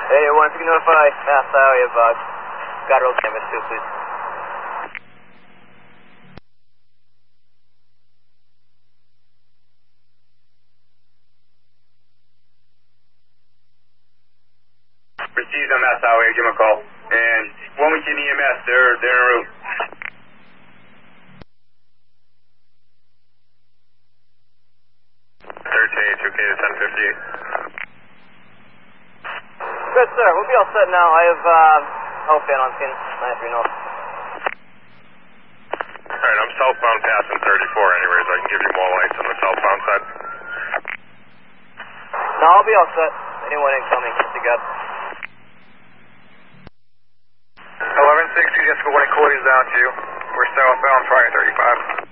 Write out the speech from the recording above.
881, if you can notify Mass Highway of Goddard damage too, please. Received on Mass Highway, give them a call. And Wilmington EMS, they're en route. Third stage, okay to 1058. Good, sir. We'll be all set now. I have Hellfan on scene. 93 North. Alright, I'm southbound passing 34 anyways. I can give you more lights on the southbound side. No, I'll be all set. Anyone incoming, you got. 11-6, you just go when it cools down to you. We're southbound, fire 35.